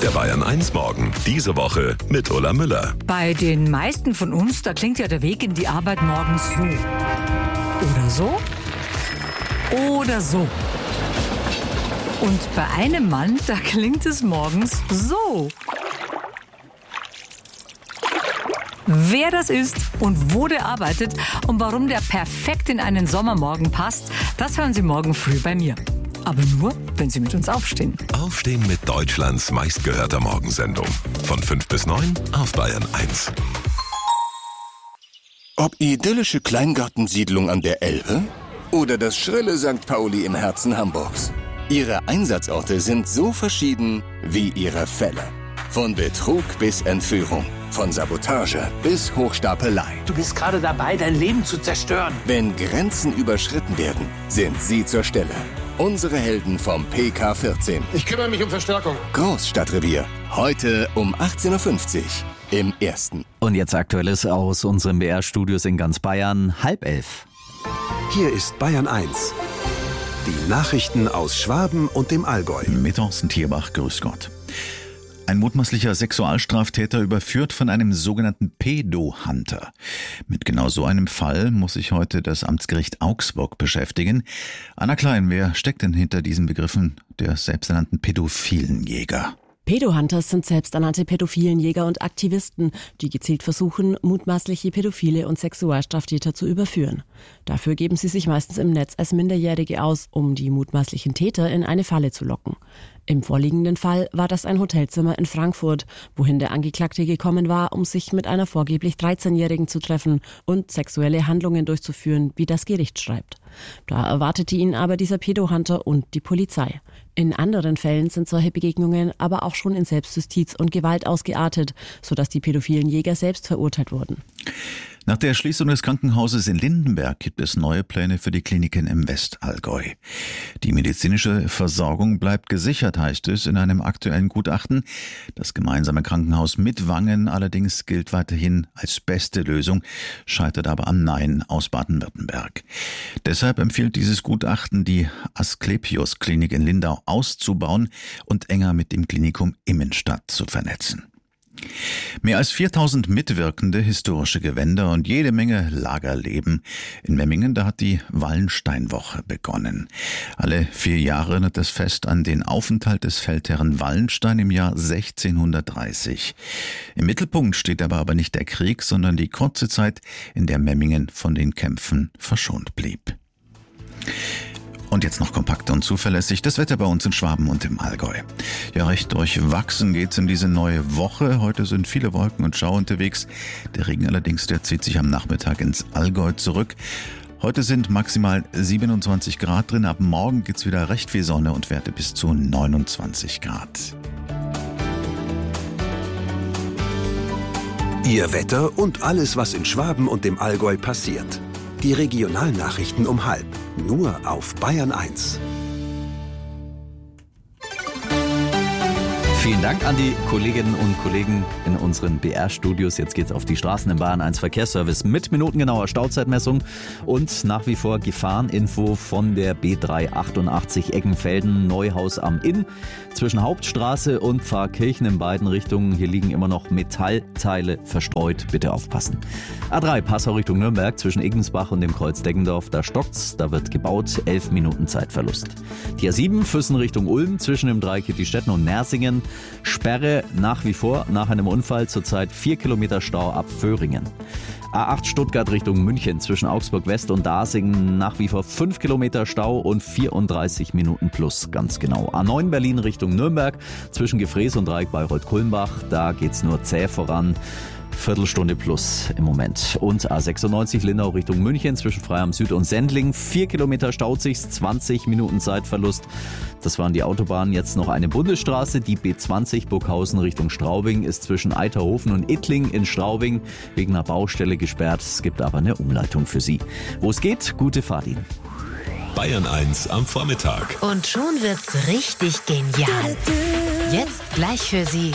Der Bayern 1 Morgen. Diese Woche mit Ulla Müller. Bei den meisten von uns, da klingt ja der Weg in die Arbeit morgens so. Oder so. Oder so. Und bei einem Mann, da klingt es morgens so. Wer das ist und wo der arbeitet und warum der perfekt in einen Sommermorgen passt, das hören Sie morgen früh bei mir. Aber nur, wenn Sie mit uns aufstehen. Aufstehen mit Deutschlands meistgehörter Morgensendung. Von 5 bis 9 auf Bayern 1. Ob idyllische Kleingartensiedlung an der Elbe oder das schrille St. Pauli im Herzen Hamburgs. Ihre Einsatzorte sind so verschieden wie ihre Fälle. Von Betrug bis Entführung, von Sabotage bis Hochstapelei. Du bist gerade dabei, dein Leben zu zerstören. Wenn Grenzen überschritten werden, sind sie zur Stelle. Unsere Helden vom PK14. Ich kümmere mich um Verstärkung. Großstadtrevier. Heute um 18.50 Uhr im Ersten. Und jetzt Aktuelles aus unseren BR-Studios in ganz Bayern, 10:30. Hier ist Bayern 1. Die Nachrichten aus Schwaben und dem Allgäu. Mit Thorsten Tierbach, grüß Gott. Ein mutmaßlicher Sexualstraftäter überführt von einem sogenannten Pedo-Hunter. Mit genau so einem Fall muss sich heute das Amtsgericht Augsburg beschäftigen. Anna Klein, wer steckt denn hinter diesen Begriffen der selbsternannten pädophilen Jäger? Pedo-Hunters sind selbsternannte pädophilen Jäger und Aktivisten, die gezielt versuchen, mutmaßliche Pädophile und Sexualstraftäter zu überführen. Dafür geben sie sich meistens im Netz als Minderjährige aus, um die mutmaßlichen Täter in eine Falle zu locken. Im vorliegenden Fall war das ein Hotelzimmer in Frankfurt, wohin der Angeklagte gekommen war, um sich mit einer vorgeblich 13-Jährigen zu treffen und sexuelle Handlungen durchzuführen, wie das Gericht schreibt. Da erwartete ihn aber dieser Pedo-Hunter und die Polizei. In anderen Fällen sind solche Begegnungen aber auch schon in Selbstjustiz und Gewalt ausgeartet, sodass die pädophilen Jäger selbst verurteilt wurden. Nach der Schließung des Krankenhauses in Lindenberg gibt es neue Pläne für die Kliniken im Westallgäu. Die medizinische Versorgung bleibt gesichert, heißt es in einem aktuellen Gutachten. Das gemeinsame Krankenhaus mit Wangen allerdings gilt weiterhin als beste Lösung, scheitert aber am Nein aus Baden-Württemberg. Deshalb empfiehlt dieses Gutachten, die Asklepios-Klinik in Lindau auszubauen und enger mit dem Klinikum Immenstadt zu vernetzen. Mehr als 4000 Mitwirkende, historische Gewänder und jede Menge Lagerleben. In Memmingen, da hat die Wallensteinwoche begonnen. Alle 4 Jahre erinnert das Fest an den Aufenthalt des Feldherren Wallenstein im Jahr 1630. Im Mittelpunkt steht aber nicht der Krieg, sondern die kurze Zeit, in der Memmingen von den Kämpfen verschont blieb. Und jetzt noch kompakt und zuverlässig das Wetter bei uns in Schwaben und im Allgäu. Ja, recht durchwachsen geht's in diese neue Woche. Heute sind viele Wolken und Schauer unterwegs. Der Regen allerdings, der zieht sich am Nachmittag ins Allgäu zurück. Heute sind maximal 27 Grad drin. Ab morgen gibt's wieder recht viel Sonne und Werte bis zu 29 Grad. Ihr Wetter und alles, was in Schwaben und dem Allgäu passiert. Die Regionalnachrichten um 12:30. Nur auf Bayern 1. Vielen Dank an die Kolleginnen und Kollegen in unseren BR-Studios. Jetzt geht's auf die Straßen im Bayern 1 Verkehrsservice mit minutengenauer Stauzeitmessung und nach wie vor Gefahreninfo von der B388 Eckenfelden-Neuhaus am Inn. Zwischen Hauptstraße und Pfarrkirchen in beiden Richtungen. Hier liegen immer noch Metallteile verstreut. Bitte aufpassen. A3 Passau Richtung Nürnberg zwischen Eggensbach und dem Kreuz Deggendorf. Da stockt's, da wird gebaut. 11 Minuten Zeitverlust. Die A7 Füssen Richtung Ulm zwischen dem Dreieck Stetten und Nersingen. Sperre nach wie vor nach einem Unfall, zurzeit 4 Kilometer Stau ab Föhringen. A8 Stuttgart Richtung München zwischen Augsburg West und Dasingen nach wie vor 5 Kilometer Stau und 34 Minuten plus, ganz genau. A9 Berlin Richtung Nürnberg zwischen Gefrees und Dreieck Bayreuth-Kulmbach, da geht's nur zäh voran. Viertelstunde plus im Moment. Und A96 Lindau Richtung München zwischen Freiham Süd und Sendling. 4 Kilometer staut sich, 20 Minuten Zeitverlust. Das waren die Autobahnen. Jetzt noch eine Bundesstraße. Die B20 Burghausen Richtung Straubing ist zwischen Eiterhofen und Ittling in Straubing wegen einer Baustelle gesperrt. Es gibt aber eine Umleitung für Sie. Wo es geht, gute Fahrt Ihnen. Bayern 1 am Vormittag. Und schon wird's richtig genial. Jetzt gleich für Sie